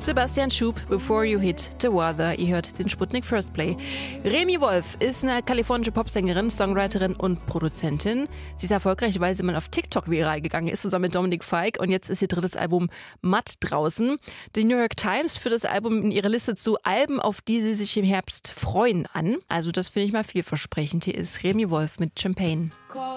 Sebastian Schub, Before You Hit the Water. Ihr hört den Sputnik First Play. Remi Wolf ist eine kalifornische Popsängerin, Songwriterin und Produzentin. Sie ist erfolgreich, weil sie mal auf TikTok viral gegangen ist, zusammen mit Dominic Fike. Und jetzt ist ihr drittes Album Matt draußen. Die New York Times führt das Album in ihre Liste zu Alben, auf die sie sich im Herbst freuen, an. Also das finde ich mal vielversprechend. Hier ist Remi Wolf mit Champagne.